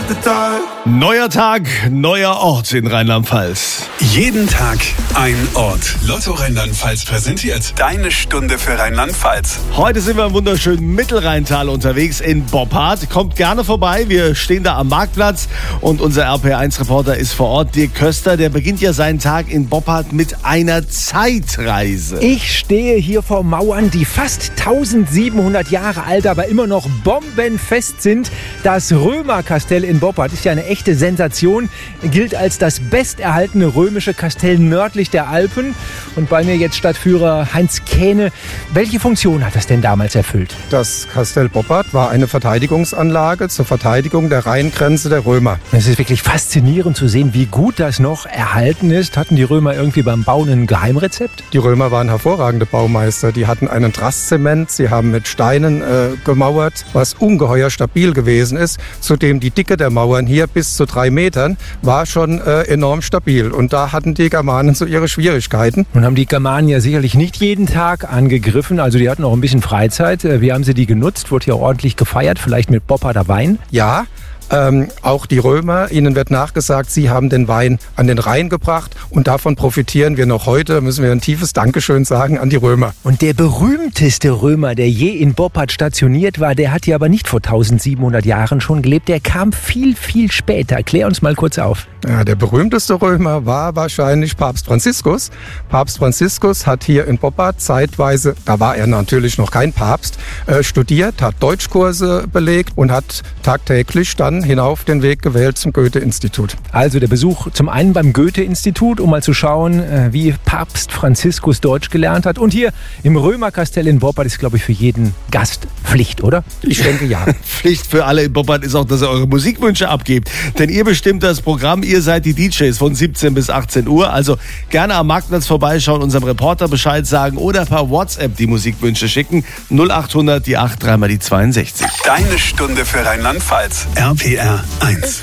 Neuer Tag, neuer Ort in Rheinland-Pfalz. Jeden Tag ein Ort. Lotto Rheinland-Pfalz präsentiert deine Stunde für Rheinland-Pfalz. Heute sind wir im wunderschönen Mittelrheintal unterwegs in Boppard. Kommt gerne vorbei, wir stehen da am Marktplatz und unser RPR1-Reporter ist vor Ort, Dirk Köster. Der beginnt ja seinen Tag in Boppard mit einer Zeitreise. Ich stehe hier vor Mauern, die fast 1700 Jahre alt, aber immer noch bombenfest sind. Das Römerkastell in Boppard ist ja eine echte Sensation, gilt als das besterhaltene römische Kastell nördlich der Alpen. Und bei mir jetzt Stadtführer Heinz Kähne. Welche Funktion hat das denn damals erfüllt? Das Kastell Boppard war eine Verteidigungsanlage zur Verteidigung der Rheingrenze der Römer. Es ist wirklich faszinierend zu sehen, wie gut das noch erhalten ist. Hatten die Römer irgendwie beim Bauen ein Geheimrezept? Die Römer waren hervorragende Baumeister. Die hatten einen Drasszement, sie haben mit Steinen gemauert, was ungeheuer stabil gewesen ist. Zudem die Dicke der Mauern hier bis zu 3 Metern war schon enorm stabil. Und da hatten die Germanen so ihre Schwierigkeiten. Nun haben die Germanen ja sicherlich nicht jeden Tag angegriffen, also die hatten auch ein bisschen Freizeit. Wie haben sie die genutzt? Wurde hier ordentlich gefeiert, vielleicht mit Bopparder Wein? Ja. Auch die Römer, ihnen wird nachgesagt, sie haben den Wein an den Rhein gebracht und davon profitieren wir noch heute. Da müssen wir ein tiefes Dankeschön sagen an die Römer. Und der berühmteste Römer, der je in Boppard stationiert war, der hat hier aber nicht vor 1700 Jahren schon gelebt. Der kam viel, viel später. Klär uns mal kurz auf. Ja, der berühmteste Römer war wahrscheinlich Papst Franziskus. Papst Franziskus hat hier in Boppard zeitweise, da war er natürlich noch kein Papst, studiert, hat Deutschkurse belegt und hat tagtäglich dann hinauf den Weg gewählt zum Goethe-Institut. Also der Besuch zum einen beim Goethe-Institut, um mal zu schauen, wie Papst Franziskus Deutsch gelernt hat. Und hier im Römerkastell in Boppard ist, glaube ich, für jeden Gast Pflicht, oder? Ich denke, ja. Pflicht für alle in Boppard ist auch, dass ihr eure Musikwünsche abgebt. Denn ihr bestimmt das Programm, ihr seid die DJs von 17 bis 18 Uhr. Also gerne am Marktplatz vorbeischauen, unserem Reporter Bescheid sagen oder per WhatsApp die Musikwünsche schicken. 0800 die 8 3 mal die 62. Deine Stunde für Rheinland-Pfalz. RPR 1.